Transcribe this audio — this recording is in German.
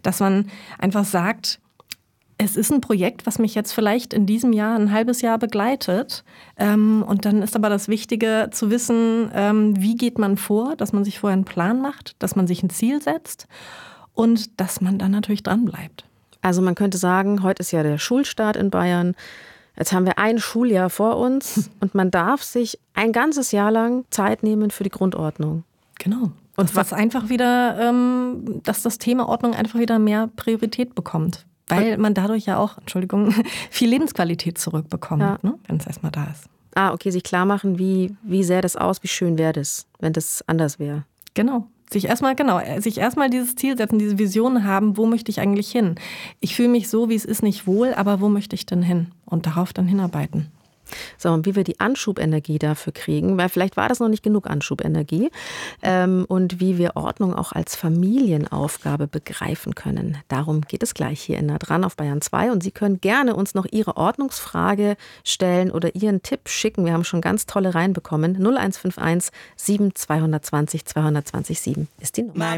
dass man einfach sagt, es ist ein Projekt, was mich jetzt vielleicht in diesem Jahr ein halbes Jahr begleitet. Und dann ist aber das Wichtige zu wissen, wie geht man vor, dass man sich vorher einen Plan macht, dass man sich ein Ziel setzt und dass man dann natürlich dranbleibt. Also man könnte sagen, heute ist ja der Schulstart in Bayern. Jetzt haben wir ein Schuljahr vor uns und man darf sich ein ganzes Jahr lang Zeit nehmen für die Grundordnung. Genau. Und was einfach wieder, dass das Thema Ordnung einfach wieder mehr Priorität bekommt. Weil man dadurch ja auch, viel Lebensqualität zurückbekommt, ja. Ne, wenn es erstmal da ist. Okay, sich klar machen, wie sähe das aus, wie schön wäre das, wenn das anders wäre. Genau. Sich erstmal dieses Ziel setzen, diese Vision haben, wo möchte ich eigentlich hin? Ich fühle mich so, wie es ist, nicht wohl, aber wo möchte ich denn hin? Und darauf dann hinarbeiten. So, und wie wir die Anschubenergie dafür kriegen, weil vielleicht war das noch nicht genug Anschubenergie, und wie wir Ordnung auch als Familienaufgabe begreifen können. Darum geht es gleich hier in Nah dran auf Bayern 2 und Sie können gerne uns noch Ihre Ordnungsfrage stellen oder Ihren Tipp schicken. Wir haben schon ganz tolle reinbekommen. 0151 7 220 220 7 ist die Nummer.